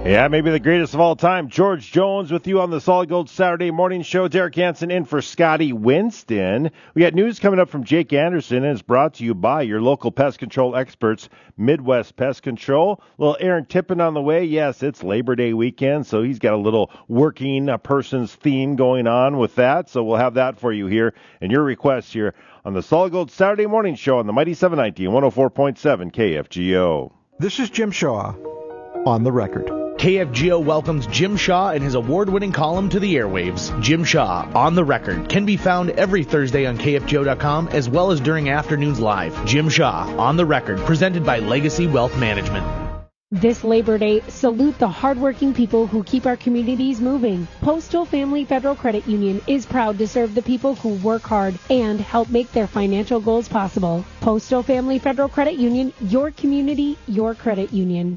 Yeah, maybe the greatest of all time. George Jones with you on the Solid Gold Saturday morning show. Derek Hansen in for Scotty Winston. We got news coming up from Jake Anderson, and it's brought to you by your local pest control experts, Midwest Pest Control. Little Aaron Tippin on the way. Yes, it's Labor Day weekend, so he's got a little working person's theme going on with that. So we'll have that for you here and your requests here on the Solid Gold Saturday morning show on the Mighty 790 and 104.7 KFGO. This is Jim Shaw on the record. KFGO welcomes Jim Shaw and his award-winning column to the airwaves. Jim Shaw, On the Record, can be found every Thursday on KFGO.com as well as during afternoons live. Jim Shaw, On the Record, presented by Legacy Wealth Management. This Labor Day, salute the hardworking people who keep our communities moving. Postal Family Federal Credit Union is proud to serve the people who work hard and help make their financial goals possible. Postal Family Federal Credit Union, your community, your credit union.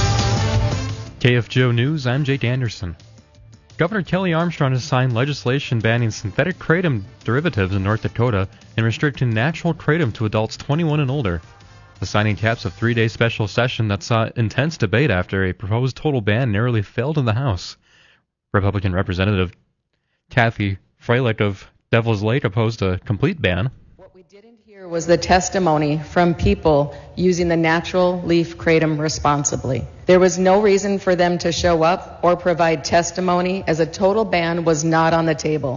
KFGO News, I'm Jake Anderson. Governor Kelly Armstrong has signed legislation banning synthetic kratom derivatives in North Dakota and restricting natural kratom to adults 21 and older. The signing caps a 3-day special session that saw intense debate after a proposed total ban narrowly failed in the House. Republican Representative Kathy Freilich of Devils Lake opposed a complete ban. What we didn't hear was the testimony from people using the natural leaf kratom responsibly. There was no reason for them to show up or provide testimony, as a total ban was not on the table.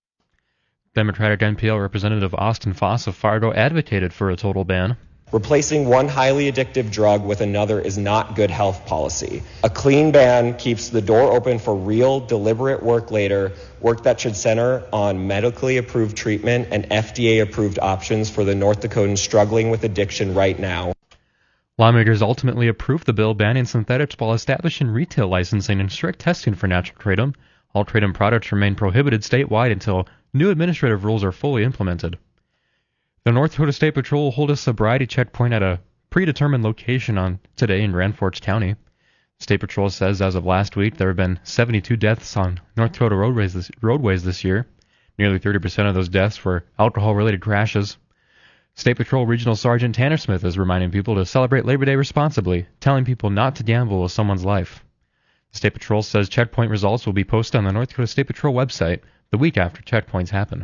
Democratic NPL Representative Austin Foss of Fargo advocated for a total ban. Replacing one highly addictive drug with another is not good health policy. A clean ban keeps the door open for real, deliberate work later, work that should center on medically approved treatment and FDA-approved options for the North Dakotans struggling with addiction right now. Lawmakers ultimately approved the bill banning synthetics while establishing retail licensing and strict testing for natural kratom. All kratom products remain prohibited statewide until new administrative rules are fully implemented. The North Dakota State Patrol will hold a sobriety checkpoint at a predetermined location on today in Grand Forks County. State Patrol says as of last week there have been 72 deaths on North Dakota roadways this year. Nearly 30% of those deaths were alcohol-related crashes. State Patrol Regional Sergeant Tanner Smith is reminding people to celebrate Labor Day responsibly, telling people not to gamble with someone's life. The State Patrol says checkpoint results will be posted on the North Dakota State Patrol website the week after checkpoints happen.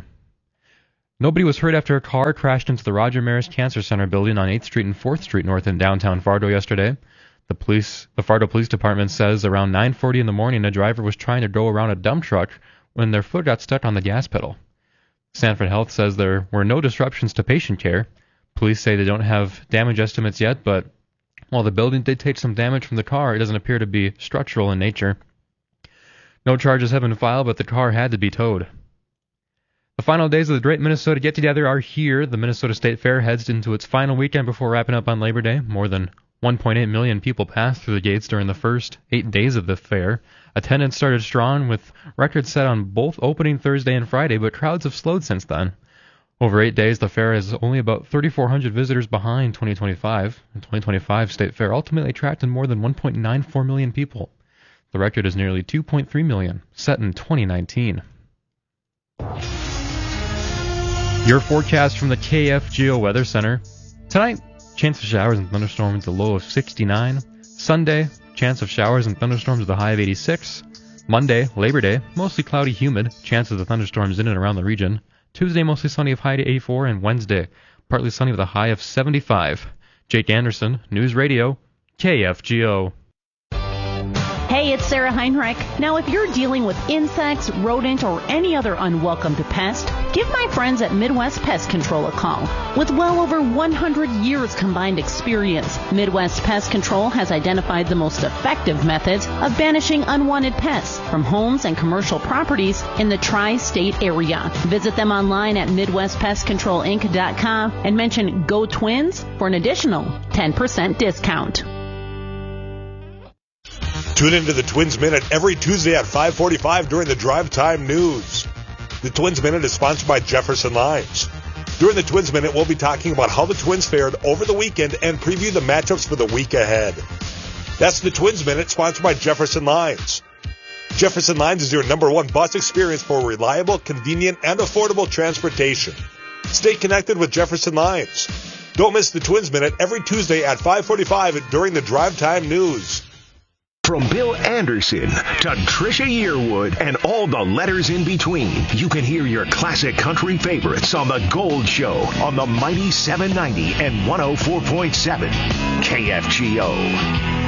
Nobody was hurt after a car crashed into the Roger Maris Cancer Center building on 8th Street and 4th Street North in downtown Fargo yesterday. The Fargo Police Department says around 9:40 in the morning a driver was trying to go around a dump truck when their foot got stuck on the gas pedal. Sanford Health says there were no disruptions to patient care. Police say they don't have damage estimates yet, but while the building did take some damage from the car, it doesn't appear to be structural in nature. No charges have been filed, but the car had to be towed. The final days of the Great Minnesota Get-Together are here. The Minnesota State Fair heads into its final weekend before wrapping up on Labor Day. More than 1.8 million people passed through the gates during the first 8 days of the fair. Attendance started strong with records set on both opening Thursday and Friday, but crowds have slowed since then. Over 8 days, the fair is only about 3,400 visitors behind 2025. The 2025 State Fair ultimately attracted more than 1.94 million people. The record is nearly 2.3 million, set in 2019. Your forecast from the KFGO Weather Center. Tonight, chance of showers and thunderstorms, the low of 69. Sunday, chance of showers and thunderstorms, the high of 86. Monday, Labor Day, mostly cloudy, humid, chances of thunderstorms in and around the region. Tuesday, mostly sunny of high to 84, and Wednesday, partly sunny with a high of 75. Jake Anderson, News Radio, KFGO. Hey, it's Sarah Heinrich. Now, if you're dealing with insects, rodent, or any other unwelcome pest, give my friends at Midwest Pest Control a call. With well over 100 years combined experience, Midwest Pest Control has identified the most effective methods of banishing unwanted pests from homes and commercial properties in the tri-state area. Visit them online at MidwestPestControlInc.com and mention Go Twins for an additional 10% discount. Tune into the Twins Minute every Tuesday at 5:45 during the Drive Time News. The Twins Minute is sponsored by Jefferson Lines. During the Twins Minute, we'll be talking about how the Twins fared over the weekend and preview the matchups for the week ahead. That's the Twins Minute, sponsored by Jefferson Lines. Jefferson Lines is your #1 bus experience for reliable, convenient, and affordable transportation. Stay connected with Jefferson Lines. Don't miss the Twins Minute every Tuesday at 5:45 during the Drive Time News. From Bill Anderson to Trisha Yearwood and all the letters in between, you can hear your classic country favorites on The Gold Show on the mighty 790 and 104.7 KFGO.